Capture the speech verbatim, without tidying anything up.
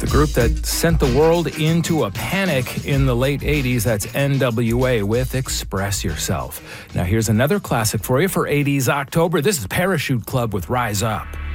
The group that sent the world into a panic in the late eighties, that's N W A with Express Yourself. Now here's another classic for you for eighties October. This is Parachute Club with Rise Up.